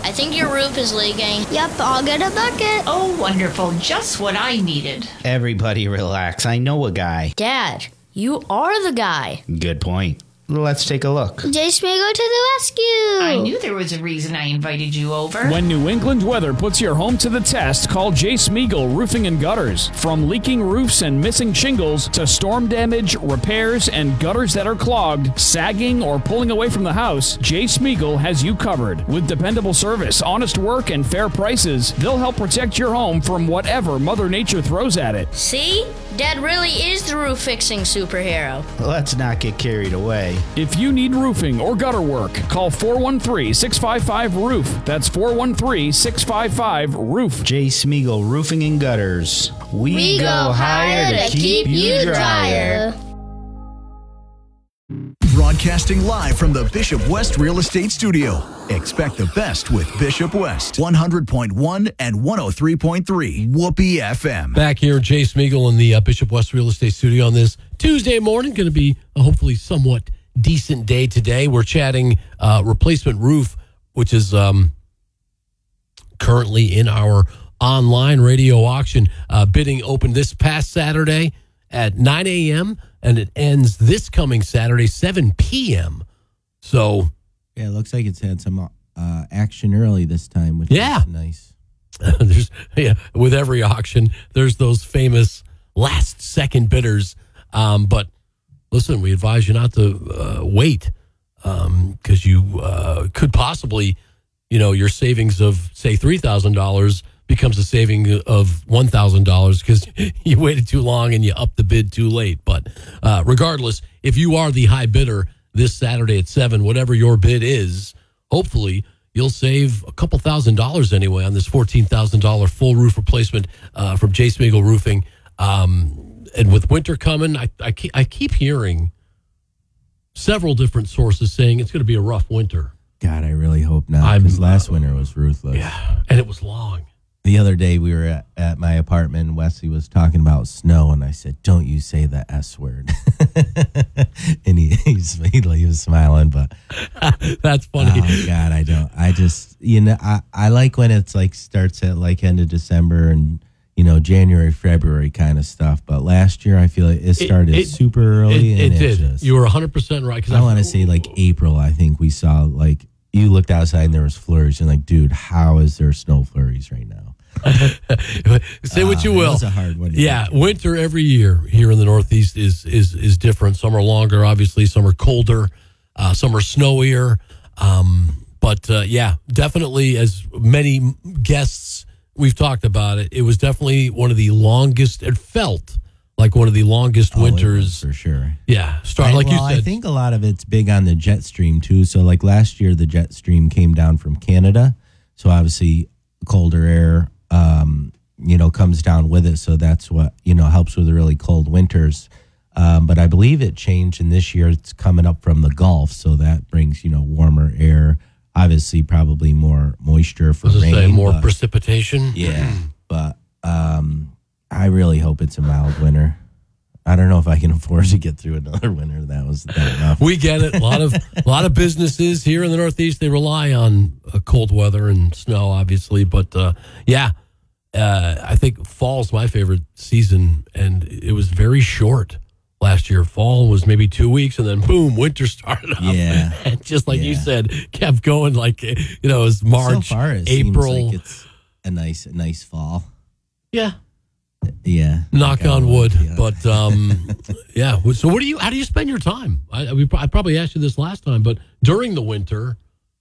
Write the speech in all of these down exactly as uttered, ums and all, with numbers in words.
I think your roof is leaking. Yep, I'll get a bucket. Oh, wonderful. Just what I needed. Everybody relax. I know a guy. Dad, you are the guy. Good point. Let's take a look. Jay Smigo to the rescue. I knew there was a reason I invited you over. When New England weather puts your home to the test, call Jay Smeagol Roofing and Gutters. From leaking roofs and missing shingles to storm damage, repairs, and gutters that are clogged, sagging, or pulling away from the house, Jay Smeagol has you covered. With dependable service, honest work, and fair prices, they'll help protect your home from whatever Mother Nature throws at it. See? Dad really is the roof-fixing superhero. Let's not get carried away. If you need roofing or gutter work, call four one three, six five five, roof. That's four one three, six five five, roof. Jay Smeagol Roofing and Gutters. We, We go, higher to keep you drier. Broadcasting live from the Bishop West Real Estate Studio. Expect the best with Bishop West. one hundred point one and one oh three point three Whoopee F M. Back here, Jay Smeagol in the uh, Bishop West Real Estate Studio on this Tuesday morning. Going to be a hopefully somewhat decent day today. We're chatting uh, replacement roof, which is um, currently in our online radio auction. Uh, bidding opened this past Saturday at nine a.m. and it ends this coming Saturday, seven p.m. So, yeah, it looks like it's had some uh, action early this time, which yeah. is nice. there's yeah, with every auction, there's those famous last second bidders. Um, but listen, we advise you not to uh, wait because um, you uh, could possibly, you know, your savings of say three thousand dollars becomes a saving of one thousand dollars because you waited too long and you upped the bid too late. But uh, regardless, if you are the high bidder this Saturday at seven, whatever your bid is, hopefully you'll save a couple thousand dollars anyway on this fourteen thousand dollars full roof replacement uh, from Jay Smeagol Roofing. Um, and with winter coming, I, I, keep, I keep hearing several different sources saying it's going to be a rough winter. God, I really hope not, because last winter was ruthless. Yeah, and it was long. The other day we were at, at my apartment and Wesley was talking about snow and I said, don't you say the S word. and he, he's, he, he was smiling, but that's funny. Oh God, I don't, I just, you know, I, I like when it's like starts at like end of December and, you know, January, February kind of stuff. But last year I feel like it started it, it, super early. It, and it, it did. Just, you were one hundred percent right. Cause I want to say like April, I think we saw like, you looked outside and there was flurries and like, dude, how is there snow flurries right now? Say what you uh, will. That's a hard one. Yeah, winter every year here in the Northeast is is is different. Some are longer, obviously. Some are colder. Uh, some are snowier. Um, but uh, yeah, definitely. As many guests we've talked about it, it was definitely one of the longest. It felt like one of the longest oh, winters for sure. Yeah, start like well, you said. I think a lot of it's big on the jet stream too. So like last year, the jet stream came down from Canada. So obviously colder air. Um, you know, comes down with it. So that's what, you know, helps with the really cold winters. Um, but I believe it changed, and this year it's coming up from the Gulf. So that brings, you know, warmer air, obviously probably more moisture for rain. Say more but, precipitation. Yeah. But um, I really hope it's a mild winter. I don't know if I can afford to get through another winter. That was that enough. We get it. A lot of a lot of businesses here in the Northeast, they rely on uh, cold weather and snow, obviously. But uh, yeah, uh, I think fall's my favorite season, and it was very short last year. Fall was maybe two weeks, and then boom, winter started up. Yeah, and just like yeah. you said, kept going. Like you know, it was March, so far, it April. Seems like it's a nice, a nice fall. Yeah. Yeah. Knock on wood. Yeah. But, um, yeah. So what do you, how do you spend your time? I, we, I probably asked you this last time, but during the winter,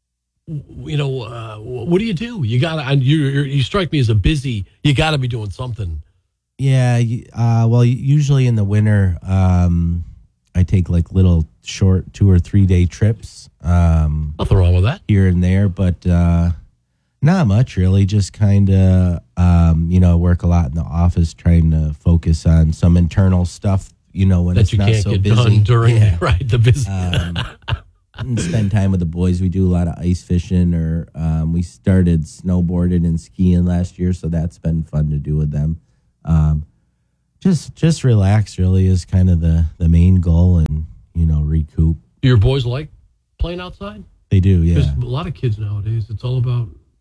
you know, uh, what do you do? You got to, you, you strike me as a busy, you got to be doing something. Yeah. Uh, well, usually in the winter, um, I take like little short two or three day trips. Um, Nothing wrong with that. Here and there, but, uh, not much, really. Just kind of, um, you know, work a lot in the office, trying to focus on some internal stuff. You know, when that it's you not can't so get busy. done during yeah. right the busy. Um, and spend time with the boys. We do a lot of ice fishing, or um, we started snowboarding and skiing last year, so that's been fun to do with them. Um, just, just relax. Really is kind of the the main goal, and you know, recoup. Do your boys like playing outside? They do, yeah. There's a lot of kids nowadays. It's all about.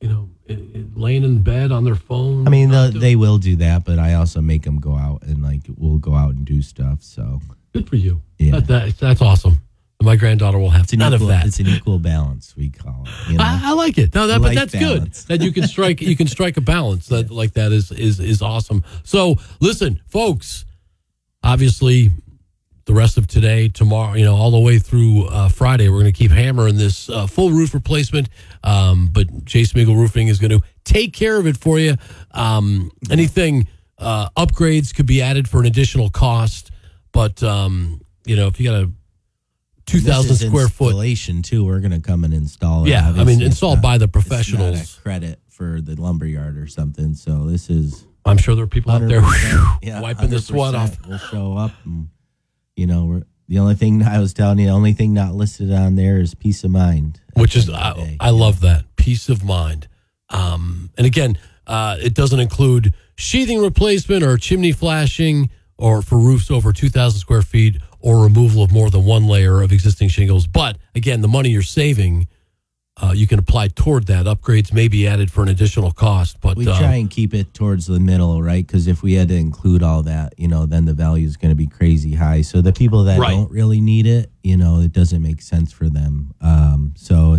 you know, i- i- laying in bed on their phone. I mean, not the, doing- they will do that, but I also make them go out and like we'll go out and do stuff. So Good for you. Yeah. That, that, that's awesome. My granddaughter will have it's an none equal, of that. It's an equal balance, we call it. You know? I, I like it. No, that, but Life that's balance. good that you can strike. You can strike a balance that like that is is is awesome. So listen, folks. Obviously, the rest of today, tomorrow, you know, all the way through uh, Friday, we're going to keep hammering this uh, full roof replacement. Um, but Jay Smeagol Roofing is going to take care of it for you. Um, anything uh, upgrades could be added for an additional cost, but um, you know, if you got a two thousand This is square foot. installation too. We're going to come and install it. Yeah, I mean, Obviously, it's installed not- by the it's not professionals. a credit for the lumberyard or something. So this is I'm sure there are people out there one hundred percent, yeah, wiping the sweat off. one hundred percent. We'll show up, and you know, we're, the only thing I was telling you, the only thing not listed on there is peace of mind. at Which the is, end of the I, day. I love that. Peace of mind. Um, and again, uh, it doesn't include sheathing replacement or chimney flashing or for roofs over two thousand square feet or removal of more than one layer of existing shingles. But again, the money you're saving, uh, you can apply toward that. Upgrades may be added for an additional cost. But We uh, try and keep it towards the middle, right? Because if we had to include all that, you know, then the value is going to be crazy high. So the people that Right. don't really need it, you know, it doesn't make sense for them. Um, so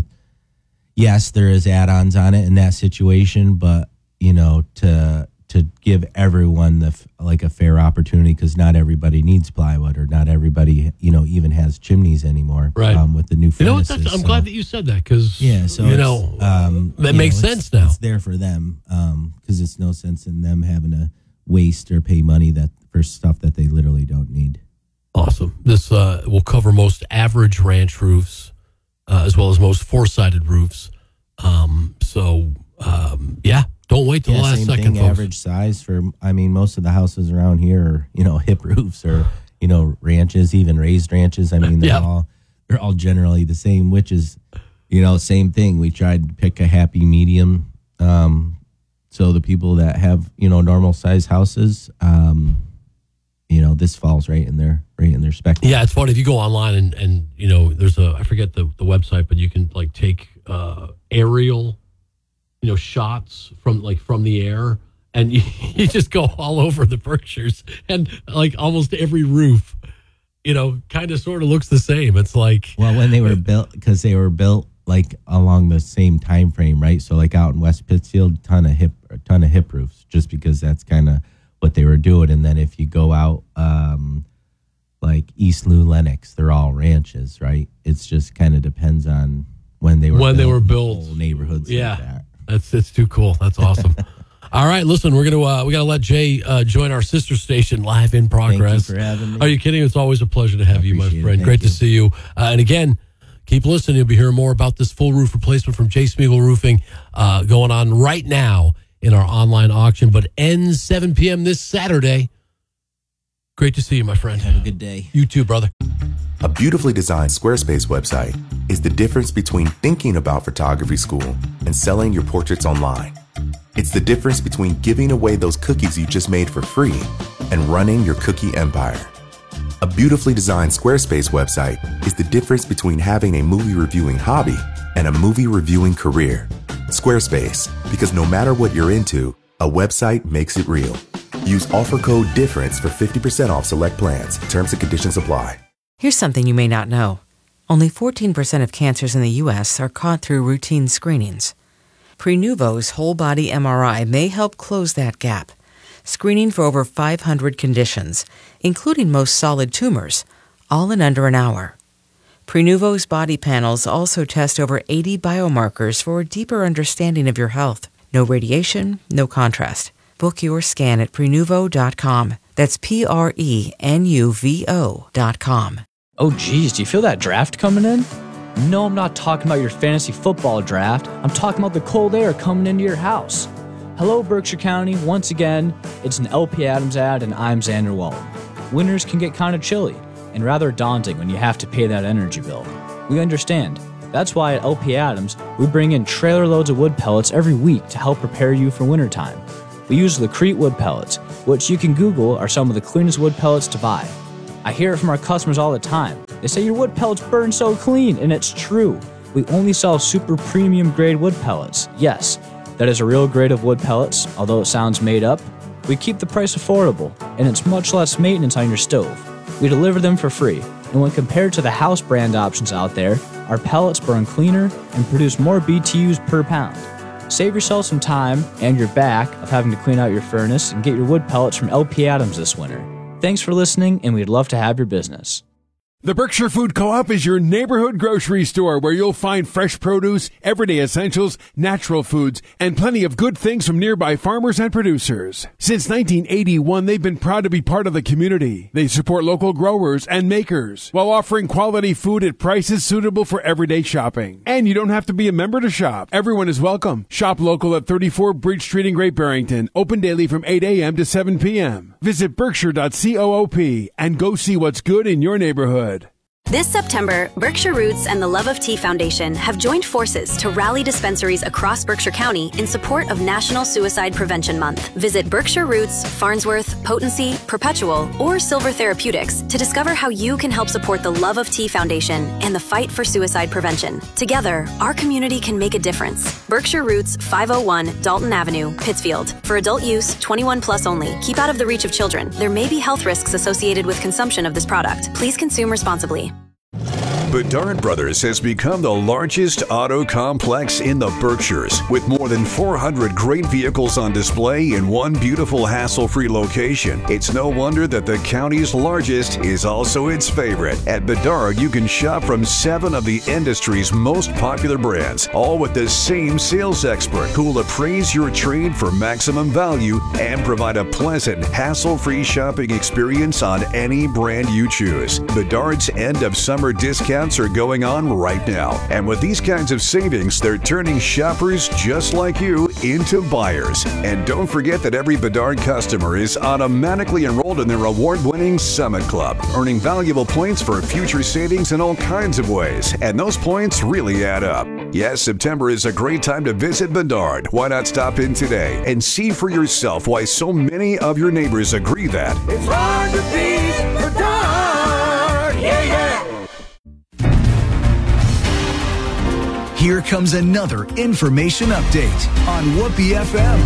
yes, there is add-ons on it in that situation, but you know, to to give everyone the f- like a fair opportunity, because not everybody needs plywood, or not everybody, you know, even has chimneys anymore. Right. Um, with the new you know what? furnaces. That's, I'm So- glad that you said that because, yeah, so you it's, know, um, that you makes know, it's- sense now. It's there for them because it's no sense in them having to waste or pay money that for stuff that they literally don't need. Awesome. This uh, will cover most average ranch roofs uh, as well as most four-sided roofs. Um, so, um, yeah, don't wait till Yeah, the last same second, thing. folks. Average size for. I mean, most of the houses around here are, you know, hip roofs or, you know, ranches, even raised ranches. I mean, they're Yeah. all they're all generally the same, which is, you know, same thing. We tried to pick a happy medium. Um, so the people that have, you know, normal size houses, um, you know, this falls right in their right in their spectrum. Yeah, it's funny if you go online and, and you know, there's a I forget the, the website, but you can like take uh, aerial, you know, shots from like from the air, and you, you just go all over the Berkshires, and like almost every roof, you know, kind of sort of looks the same. It's like Well, when they were built, because they were built like along the same time frame, right? So like out in West Pittsfield, ton of hip, a ton of hip roofs, just because that's kind of what they were doing. And then if you go out, um, like East New Lenox, they're all ranches, right? It's just kind of depends on when they were When they built were and the built. whole neighborhoods. Yeah. like that. That's it's too cool. That's awesome. All right, listen, we're gonna uh, we gotta let Jay uh, join our sister station live in progress. for having me. Are you kidding? It's always a pleasure to have you, my appreciate it. friend. Thank Great to you. see you. Uh, and again, keep listening. You'll be hearing more about this full roof replacement from Jay Smeagol Roofing uh, going on right now in our online auction, but ends seven p.m. this Saturday. Great to see you, my friend. Have a good day. You too, brother. A beautifully designed Squarespace website is the difference between thinking about photography school and selling your portraits online. It's the difference between giving away those cookies you just made for free and running your cookie empire. A beautifully designed Squarespace website is the difference between having a movie reviewing hobby and a movie reviewing career. Squarespace, because no matter what you're into, a website makes it real. Use offer code DIFFERENCE for fifty percent off select plans. Terms and conditions apply. Here's something you may not know. Only fourteen percent of cancers in the U S are caught through routine screenings. Prenuvo's whole-body M R I may help close that gap, screening for over five hundred conditions, including most solid tumors, all in under an hour. Prenuvo's body panels also test over eighty biomarkers for a deeper understanding of your health. No radiation, no contrast. Book your scan at Prenuvo dot com. That's P R E N U V O dot com. Oh geez, do you feel that draft coming in? No, I'm not talking about your fantasy football draft. I'm talking about the cold air coming into your house. Hello, Berkshire County. Once again, it's an L P Adams ad, and I'm Xander Wallen. Winters can get kind of chilly and rather daunting when you have to pay that energy bill. We understand. That's why at L P Adams, we bring in trailer loads of wood pellets every week to help prepare you for wintertime. We use Lacrete wood pellets, which you can Google are some of the cleanest wood pellets to buy. I hear it from our customers all the time. They say your wood pellets burn so clean, and it's true. We only sell super premium grade wood pellets. Yes, that is a real grade of wood pellets. Although it sounds made up, we keep the price affordable, and it's much less maintenance on your stove. We deliver them for free, and when compared to the house brand options out there, our pellets burn cleaner and produce more B T Us per pound. Save yourself some time and your back of having to clean out your furnace and get your wood pellets from L P Adams this winter. Thanks for listening, and we'd love to have your business. The Berkshire Food Co-op is your neighborhood grocery store where you'll find fresh produce, everyday essentials, natural foods, and plenty of good things from nearby farmers and producers. Since nineteen eighty-one, they've been proud to be part of the community. They support local growers and makers while offering quality food at prices suitable for everyday shopping. And you don't have to be a member to shop. Everyone is welcome. Shop local at thirty-four Bridge Street in Great Barrington. Open daily from eight a.m. to seven p.m. Visit berkshire dot coop and go see what's good in your neighborhood. This September, Berkshire Roots and the Love of Tea Foundation have joined forces to rally dispensaries across Berkshire County in support of National Suicide Prevention Month. Visit Berkshire Roots, Farnsworth, Potency, Perpetual, or Silver Therapeutics to discover how you can help support the Love of Tea Foundation and the fight for suicide prevention. Together, our community can make a difference. Berkshire Roots, five oh one Dalton Avenue, Pittsfield. For adult use, twenty-one plus only. Keep out of the reach of children. There may be health risks associated with consumption of this product. Please consume responsibly. Bedard Brothers has become the largest auto complex in the Berkshires, with more than four hundred great vehicles on display in one beautiful hassle-free location. It's no wonder that the county's largest is also its favorite. At Bedard, you can shop from seven of the industry's most popular brands, all with the same sales expert who will appraise your trade for maximum value and provide a pleasant, hassle-free shopping experience on any brand you choose. Bedard's end-of-summer discount are going on right now. And with these kinds of savings, they're turning shoppers just like you into buyers. And don't forget that every Bedard customer is automatically enrolled in their award-winning Summit Club, earning valuable points for future savings in all kinds of ways. And those points really add up. Yes, September is a great time to visit Bedard. Why not stop in today and see for yourself why so many of your neighbors agree that it's hard to beat Bedard. Yeah, yeah. Here comes another information update on Whoopee F M.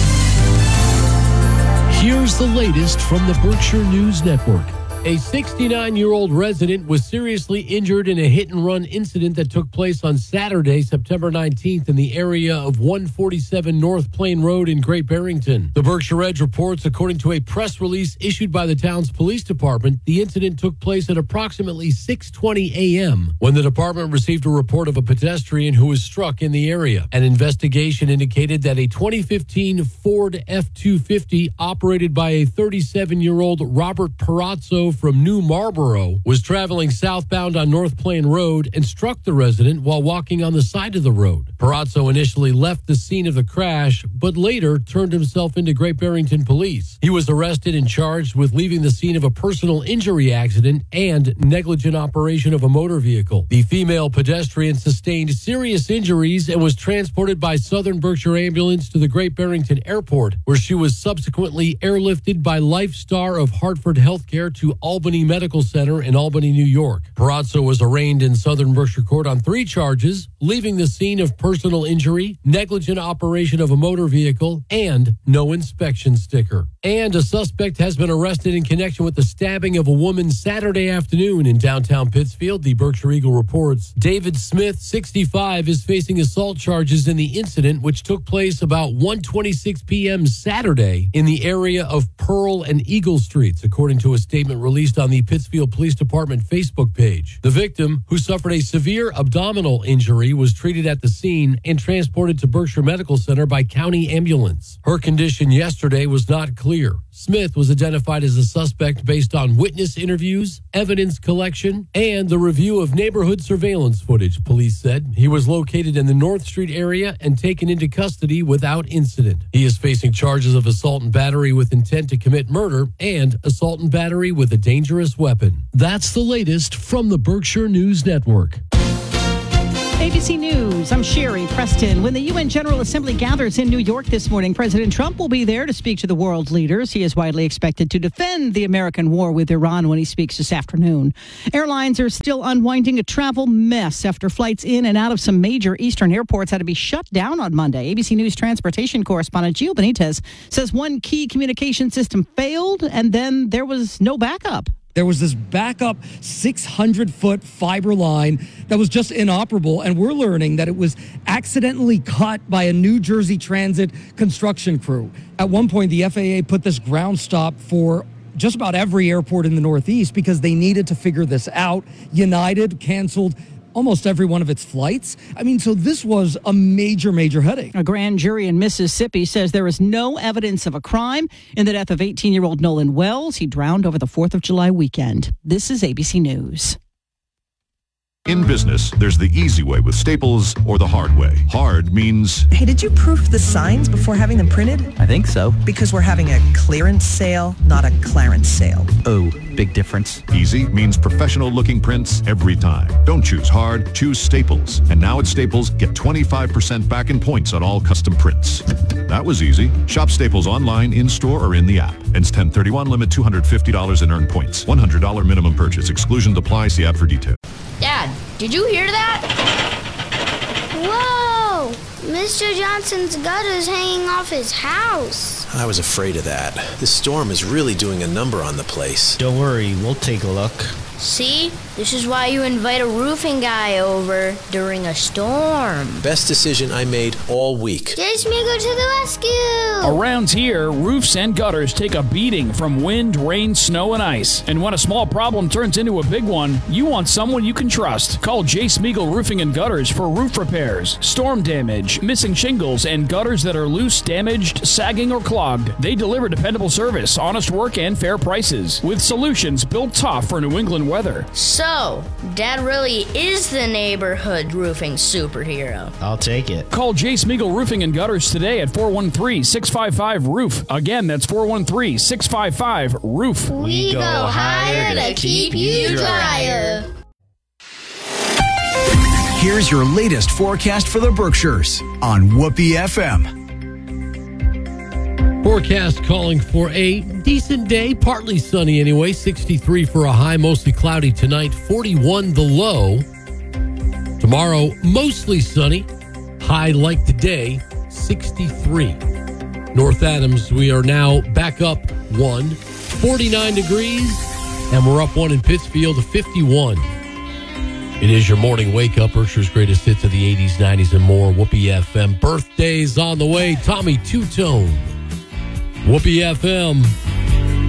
Here's the latest from the Berkshire News Network. A sixty-nine-year-old resident was seriously injured in a hit-and-run incident that took place on Saturday, September nineteenth, in the area of one forty-seven North Plain Road in Great Barrington. The Berkshire Edge reports, according to a press release issued by the town's police department, the incident took place at approximately six twenty a.m. when the department received a report of a pedestrian who was struck in the area. An investigation indicated that a twenty fifteen Ford F two fifty operated by a thirty-seven-year-old Robert Perazzo from New Marlboro was traveling southbound on North Plain Road and struck the resident while walking on the side of the road. Perazzo initially left the scene of the crash, but later turned himself into Great Barrington police. He was arrested and charged with leaving the scene of a personal injury accident and negligent operation of a motor vehicle. The female pedestrian sustained serious injuries and was transported by Southern Berkshire Ambulance to the Great Barrington Airport, where she was subsequently airlifted by LifeStar of Hartford Healthcare to Albany Medical Center in Albany, New York. Perazzo was arraigned in Southern Berkshire Court on three charges: leaving the scene of personal injury, negligent operation of a motor vehicle, and no inspection sticker. And a suspect has been arrested in connection with the stabbing of a woman Saturday afternoon in downtown Pittsfield, the Berkshire Eagle reports. David Smith, sixty-five, is facing assault charges in the incident, which took place about one twenty-six p.m. Saturday in the area of Pearl and Eagle Streets, according to a statement released on the Pittsfield Police Department Facebook page. The victim, who suffered a severe abdominal injury, was treated at the scene and transported to Berkshire Medical Center by county ambulance. Her condition yesterday was not clear. Smith was identified as a suspect based on witness interviews, evidence collection, and the review of neighborhood surveillance footage, police said. He was located in the North Street area and taken into custody without incident. He is facing charges of assault and battery with intent to commit murder and assault and battery with a dangerous weapon. That's the latest from the Berkshire News Network. A B C News, I'm Sherry Preston. When the U N General Assembly gathers in New York this morning, President Trump will be there to speak to the world leaders. He is widely expected to defend the American war with Iran when he speaks this afternoon. Airlines are still unwinding a travel mess after flights in and out of some major eastern airports had to be shut down on Monday. A B C News transportation correspondent Gio Benitez says one key communication system failed and then there was no backup. There was this backup six hundred foot fiber line that was just inoperable, and we're learning that it was accidentally cut by a New Jersey Transit construction crew. At one point, the F A A put this ground stop for just about every airport in the Northeast because they needed to figure this out. United canceled almost every one of its flights. I mean, so this was a major, major headache. A grand jury in Mississippi says there is no evidence of a crime in the death of eighteen-year-old Nolan Wells. He drowned over the fourth of July weekend. This is A B C News. In business, there's the easy way with Staples or the hard way. Hard means... Hey, did you proof the signs before having them printed? I think so. Because we're having a clearance sale, not a clarence sale. Oh, big difference. Easy means professional-looking prints every time. Don't choose hard, choose Staples. And now at Staples, get twenty-five percent back in points on all custom prints. That was easy. Shop Staples online, in-store, or in the app. Ends ten thirty-one, limit two hundred fifty dollars in earned points. one hundred dollars minimum purchase. Exclusions apply. See app for details. Dad, did you hear that? Whoa! Mister Johnson's gutter's hanging off his house. I was afraid of that. This storm is really doing a number on the place. Don't worry, we'll take a look. See? This is why you invite a roofing guy over during a storm. Best decision I made all week. Jace Migo to the rescue! Around here, roofs and gutters take a beating from wind, rain, snow, and ice. And when a small problem turns into a big one, you want someone you can trust. Call Jace Migo Roofing and Gutters for roof repairs, storm damage, missing shingles, and gutters that are loose, damaged, sagging, or clogged. They deliver dependable service, honest work, and fair prices, with solutions built tough for New England weather. So, Dad really is the neighborhood roofing superhero. I'll take it. Call Jace Migo Roofing and Gutters today at four one three, six five five, roof. Again, that's four one three, six five five, roof. We go higher to keep you drier. Here's your latest forecast for the Berkshires on Whoopee F M. Forecast calling for a decent day, partly sunny anyway, sixty-three for a high, mostly cloudy tonight, forty-one the low. Tomorrow, mostly sunny, high like today, sixty-three. North Adams, we are now back up one, forty-nine degrees, and we're up one in Pittsfield to fifty-one. It is your morning wake-up, Berkshire's greatest hits of the eighties, nineties, and more. Whoopee F M. Birthdays on the way. Tommy Two-Tone. Whoopee F M.